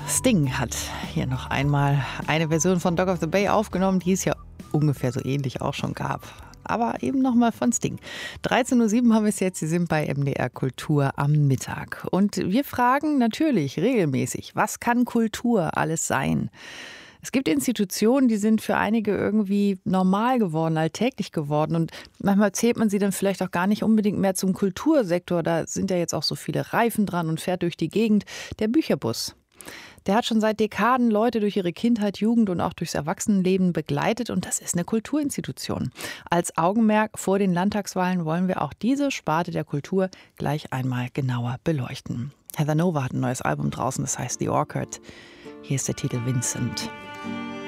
Sting hat hier noch einmal eine Version von Dog of the Bay aufgenommen, die es ja ungefähr so ähnlich auch schon gab. Aber eben nochmal von Sting. 13.07 Uhr haben wir es jetzt, Sie sind bei MDR Kultur am Mittag. Und wir fragen natürlich regelmäßig, was kann Kultur alles sein? Es gibt Institutionen, die sind für einige irgendwie normal geworden, alltäglich geworden. Und manchmal zählt man sie dann vielleicht auch gar nicht unbedingt mehr zum Kultursektor. Da sind ja jetzt auch so viele Reifen dran und fährt durch die Gegend. Der Bücherbus. Der hat schon seit Dekaden Leute durch ihre Kindheit, Jugend und auch durchs Erwachsenenleben begleitet. Und das ist eine Kulturinstitution. Als Augenmerk vor den Landtagswahlen wollen wir auch diese Sparte der Kultur gleich einmal genauer beleuchten. Heather Nova hat ein neues Album draußen, das heißt The Orchard. Hier ist der Titel Vincent.